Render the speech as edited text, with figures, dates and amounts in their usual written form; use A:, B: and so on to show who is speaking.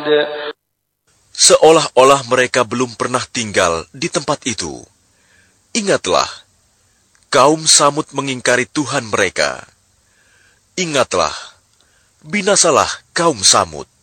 A: بعد
B: Seolah-olah mereka belum pernah tinggal di tempat itu. Ingatlah, kaum Samud mengingkari Tuhan mereka. Ingatlah, binasalah kaum Samud.